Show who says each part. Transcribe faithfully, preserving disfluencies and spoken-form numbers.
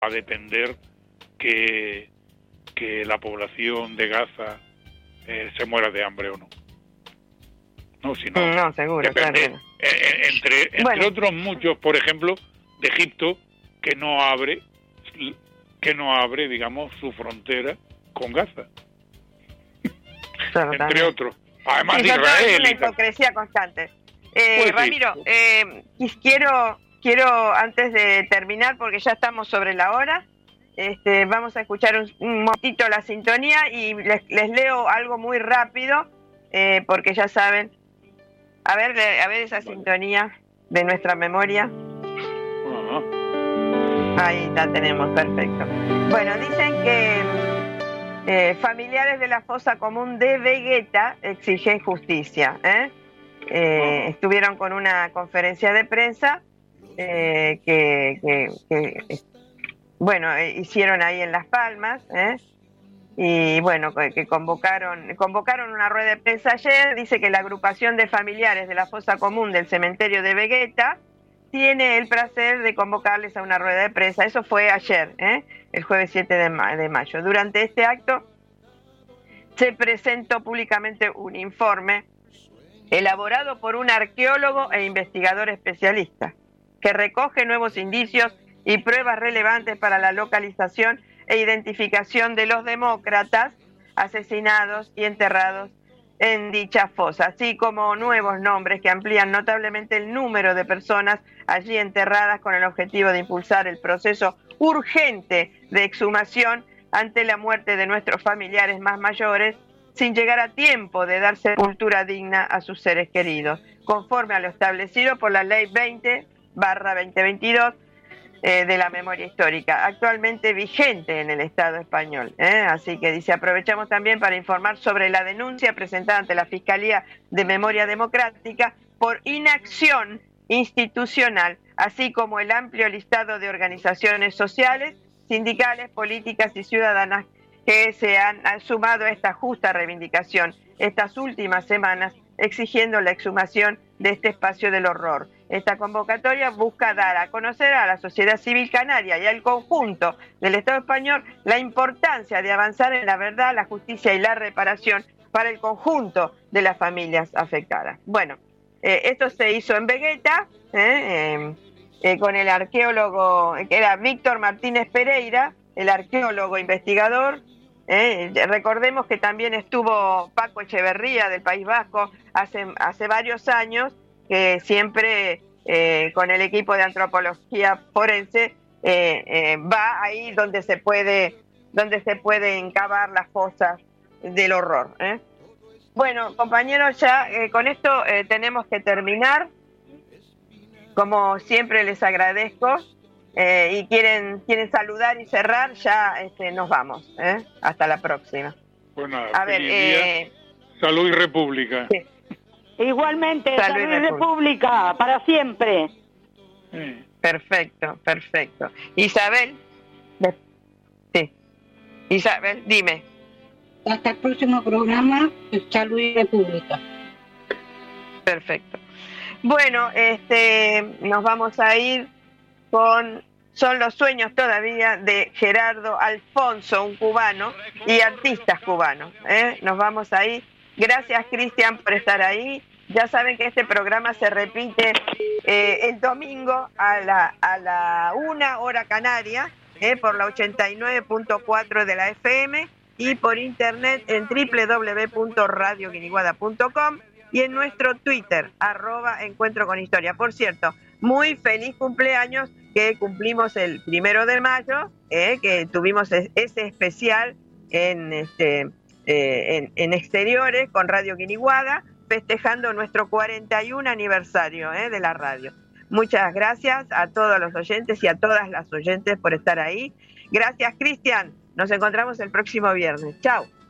Speaker 1: a depender que, que la población de Gaza eh, se muera de hambre o no. No, si no,
Speaker 2: no seguro,
Speaker 1: depende,
Speaker 2: claro.
Speaker 1: eh, entre, entre
Speaker 2: bueno. otros
Speaker 1: muchos, por ejemplo, de Egipto, que no abre, que no abre, digamos, su frontera con Gaza.
Speaker 2: Claro,
Speaker 1: entre
Speaker 2: también.
Speaker 1: otros. Además
Speaker 2: sí,
Speaker 1: de Israel.
Speaker 2: Es una hipocresía constante. Eh,
Speaker 1: pues
Speaker 2: Ramiro,
Speaker 1: sí.
Speaker 2: eh, quiero, quiero, antes de terminar, porque ya estamos sobre la hora, este, vamos a escuchar un, un momentito la sintonía y les, les leo algo muy rápido, eh, porque ya saben, a ver, a ver esa vale. sintonía de nuestra memoria. Uh-huh. Ahí la tenemos, perfecto. Bueno, dicen que eh, familiares de la fosa común de Vegueta exigen justicia, ¿eh? Eh, uh-huh. Estuvieron con una conferencia de prensa eh, que, que, que, bueno, eh, hicieron ahí en Las Palmas, ¿eh? Y bueno, que convocaron, convocaron una rueda de prensa ayer. Dice que la agrupación de familiares de la fosa común del cementerio de Vegueta tiene el placer de convocarles a una rueda de prensa. Eso fue ayer, ¿eh? El jueves siete de mayo. Durante este acto se presentó públicamente un informe elaborado por un arqueólogo e investigador especialista, que recoge nuevos indicios y pruebas relevantes para la localización e identificación de los demócratas asesinados y enterrados en dicha fosa, así como nuevos nombres que amplían notablemente el número de personas allí enterradas con el objetivo de impulsar el proceso urgente de exhumación ante la muerte de nuestros familiares más mayores, sin llegar a tiempo de dar sepultura digna a sus seres queridos, conforme a lo establecido por la Ley veinte barra veinte veintidós eh, de la memoria histórica, actualmente vigente en el Estado español. ¿eh? Así que dice, aprovechamos también para informar sobre la denuncia presentada ante la Fiscalía de Memoria Democrática por inacción institucional, así como el amplio listado de organizaciones sociales, sindicales, políticas y ciudadanas que se han, han sumado a esta justa reivindicación estas últimas semanas, exigiendo la exhumación de este espacio del horror. Esta convocatoria busca dar a conocer a la sociedad civil canaria y al conjunto del Estado español la importancia de avanzar en la verdad, la justicia y la reparación para el conjunto de las familias afectadas. Bueno, eh, esto se hizo en Vegueta, eh, eh, eh, con el arqueólogo, que era Víctor Martínez Pereira, el arqueólogo investigador. Eh, recordemos que también estuvo Paco Echeverría del País Vasco hace, hace varios años, que siempre eh, con el equipo de antropología forense eh, eh, va ahí donde se puede donde se pueden cavar las fosas del horror. ¿eh? Bueno, compañeros, ya eh, con esto eh, tenemos que terminar. Como siempre les agradezco. Eh, y quieren quieren saludar y cerrar, ya este, nos vamos. ¿eh? Hasta la próxima.
Speaker 1: Bueno,
Speaker 2: a ver, eh...
Speaker 1: salud y república.
Speaker 2: Sí.
Speaker 3: Igualmente, salud, salud y república. república, para siempre.
Speaker 2: Sí. Perfecto, perfecto. Isabel. Sí. Isabel, dime.
Speaker 3: Hasta el próximo programa, salud y república.
Speaker 2: Perfecto. Bueno, este, nos vamos a ir con Son los sueños todavía de Gerardo Alfonso, un cubano, y artistas cubanos. ¿eh? Nos vamos ahí. Gracias, Cristian, por estar ahí. Ya saben que este programa se repite eh, el domingo a la, a la una hora canaria, eh, por la ochenta y nueve punto cuatro de la F M y por internet en doble u doble u doble u punto radio guiniguada punto com y en nuestro Twitter, arroba Encuentro con Historia. Por cierto, muy feliz cumpleaños, que cumplimos el primero de mayo, eh, que tuvimos ese especial en, este, eh, en, en exteriores con Radio Guiniguada, festejando nuestro cuarenta y uno aniversario eh, de la radio. Muchas gracias a todos los oyentes y a todas las oyentes por estar ahí. Gracias, Cristian. Nos encontramos el próximo viernes. Chao.